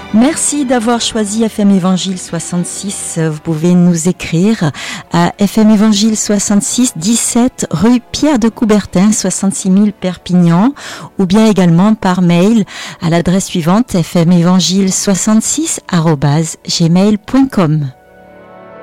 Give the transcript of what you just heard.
Merci d'avoir choisi FM Évangile 66. Vous pouvez nous écrire à FM Évangile 66, 17 rue Pierre de Coubertin, 66 000 Perpignan, ou bien également par mail à l'adresse suivante fmévangile66@gmail.com.